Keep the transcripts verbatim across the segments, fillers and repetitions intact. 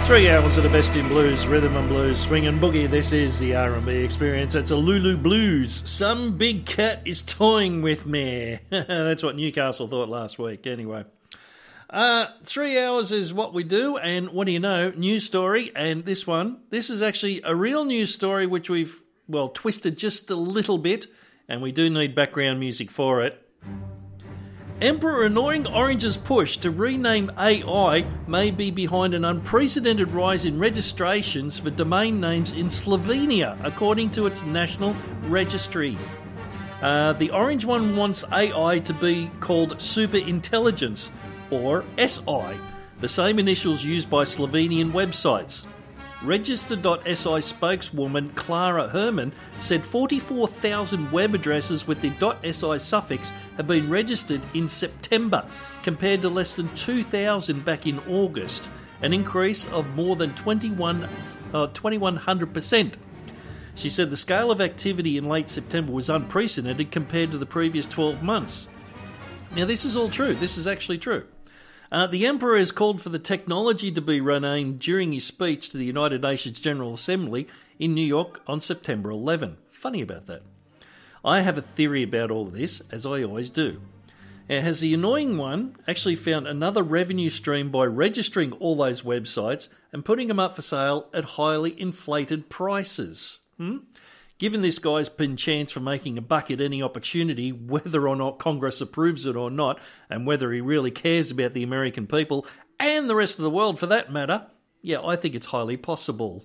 Three hours of the best in blues, rhythm and blues, swing and boogie. This is the R and B Experience. It's a Lulu Blues. Some big cat is toying with me. That's what Newcastle thought last week. Anyway, uh, three hours is what we do, and what do you know? News story, and this one, this is actually a real news story which we've, well, twisted just a little bit, and we do need background music for it. Emperor annoying Orange's push to rename A I may be behind an unprecedented rise in registrations for domain names in Slovenia, according to its national registry. Uh, the Orange one wants A I to be called Super Intelligence, or S I, the same initials used by Slovenian websites. Register dot S I spokeswoman Clara Herman said forty-four thousand web addresses with the .si suffix have been registered in September, compared to less than two thousand back in August, an increase of more than twenty-one, uh, twenty-one hundred percent. She said the scale of activity in late September was unprecedented compared to the previous twelve months. Now, this is all true. This is actually true. Uh, the Emperor has called for the technology to be renamed during his speech to the United Nations General Assembly in New York on September eleventh. Funny about that. I have a theory about all of this, as I always do. Now, has the annoying one actually found another revenue stream by registering all those websites and putting them up for sale at highly inflated prices? Hmm? Given this guy's been chance for making a buck at any opportunity, whether or not Congress approves it or not, and whether he really cares about the American people, and the rest of the world for that matter, yeah, I think it's highly possible.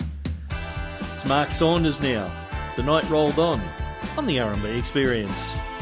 It's Mark Saunders now. The night rolled on, on the R and B Experience.